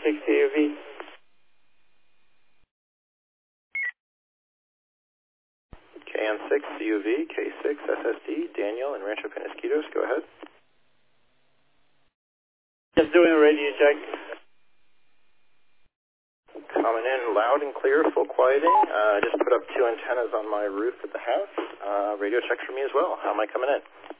6 CUV. KN6 CUV, K6 SSD, Daniel and Rancho Penasquitos, go ahead. Just doing a radio check. Coming in loud and clear, full quieting. I just put up 2 antennas on my roof at the house. Radio check for me as well. How am I coming in?